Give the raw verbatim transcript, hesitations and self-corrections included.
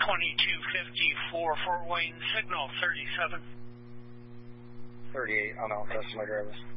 twenty-two fifty-four, Fort Wayne, signal thirty-seven. thirty-eight on Alta, my drivers.